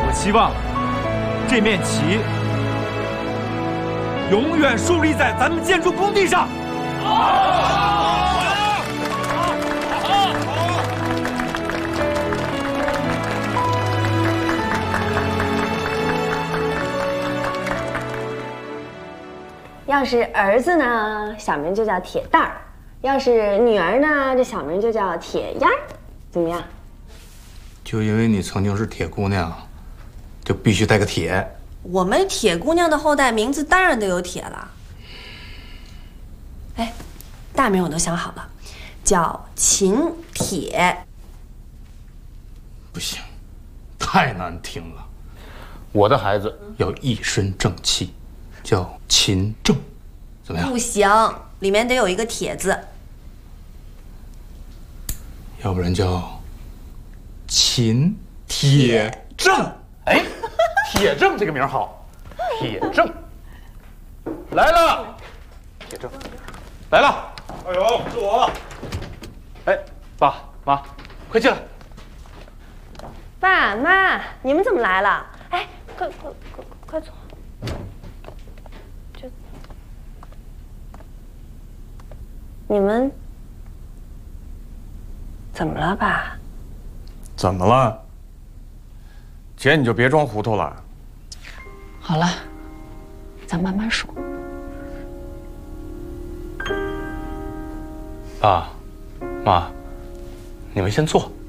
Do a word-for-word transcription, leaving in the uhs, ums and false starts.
我希望这面旗永远竖立在咱们建筑工地上。 要是儿子呢，小名就叫铁蛋儿；要是女儿呢，这小名就叫铁丫儿。怎么样？ 就因为你曾经是铁姑娘，就必须带个铁。 我们铁姑娘的后代名字当然得有铁了。哎，大名我都想好了，叫秦铁。 不行，太难听了。我的孩子要一身正气，叫秦正，怎么样？ 不行，里面得有一个铁字。 要不然叫秦铁正。哎，铁正这个名好，铁正来了，铁正来了。 哎呦，是我。 哎，爸妈，快进来。 爸妈，你们怎么来了？哎，快快快快坐。这，你们怎么了，爸？ 怎么了？姐，你就别装糊涂了。 好了，咱慢慢说。 爸妈，你们先坐。